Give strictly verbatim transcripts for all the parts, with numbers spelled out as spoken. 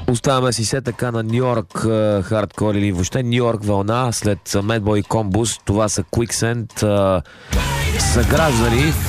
Оставаме си се така на Нью Йорк хардкор или въобще Нью Йорк вълна след Madboy Combus. Това са Quicksand, съграждани.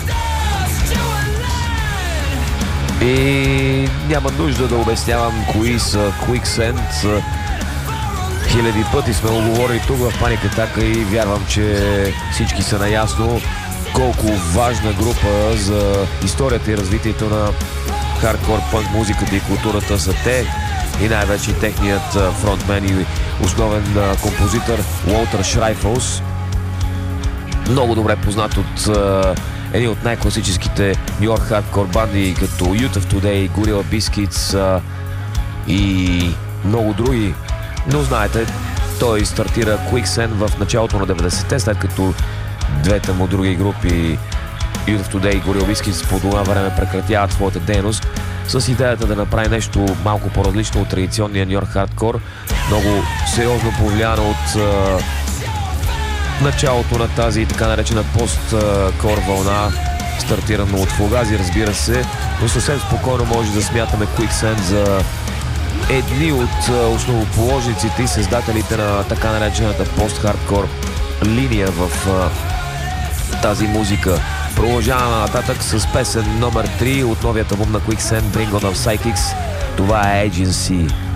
И няма нужда да обяснявам кои са Quicksand. Хиляди пъти сме го говорили тук в Паник Атака и вярвам, че всички са наясно колко важна група за историята и развитието на хардкор, пънк музиката и културата са те, и най-вече техният фронтмен и основен композитор Уолтер Шрайфълс. Много добре познат от едни от най-класическите Нью Йорк хардкор банди като Youth of Today, Gorilla Biscuits и много други. Но знаете, той стартира Quicksand в началото на деветдесетте, след като двете му други групи Youth of Today и Gorilla Biscuits по това време прекратяват своята дейност с идеята да направи нещо малко по-различно от традиционния Нью Йорк хардкор. Много сериозно повлияно от а, началото на тази така наречена пост-кор вълна, стартирано от Fugazi, разбира се, но съвсем спокойно може да смятаме Quicksand за едни от основоположниците и създателите на така наречената пост-хардкор линия в а, тази музика. Продължаваме нататък с песен номер три от новият албум на Quicksand, Bring On The Psychics. Това е Agency.